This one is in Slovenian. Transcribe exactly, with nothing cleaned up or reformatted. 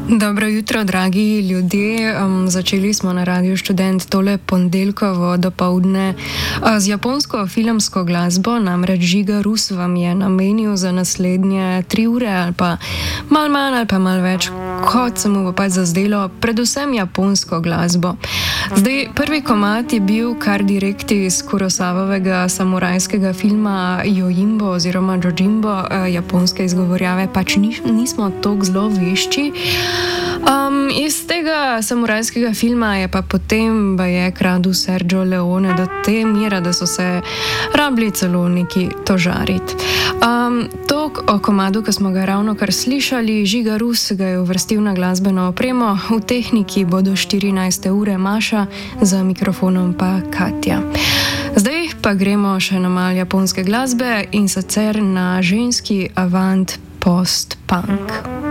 Dobro jutro, dragi ljudje. Um, začeli smo na Radiu Študent tole ponedeljkovo dopoldne uh, z japonsko filmsko glasbo, namreč Žiga Rus vam je namenil za naslednje tri ure ali pa mal manj ali pa mal več, kot se mu bo pač zazdelo, predvsem japonsko glasbo. Zdaj, prvi komad je bil kar direkt iz Kurosawovega samurajskega filma Yojimbo oziroma Jojimbo, uh, japonske izgovorjave pač ni, nismo toliko zelo vešči. Um, iz tega samurajskega filma je pa potem baje kradu Sergio Leone do te mere, da so se rabili celo neki tožariti. Um, tok o komadu, ki smo ga ravno kar slišali, Žiga Rus ga je uvrstil na glasbeno opremo, v tehniki bodo štirinajste ure Maša, za mikrofonom pa Katja. Zdaj pa gremo še na malo japonske glasbe in sicer na ženski avant post-punk.